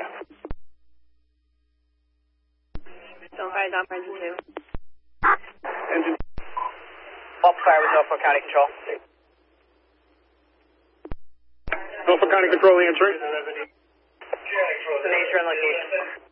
Don't fire down for engine 2. Engine. Up fire with Norfolk County Control. Norfolk County Control answering. The nature and location.